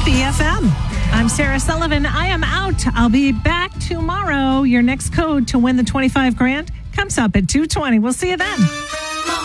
BFM. I'm Sarah Sullivan. I am out. I'll be back tomorrow. Your next code to win the $25,000 comes up at 2:20. We'll see you then.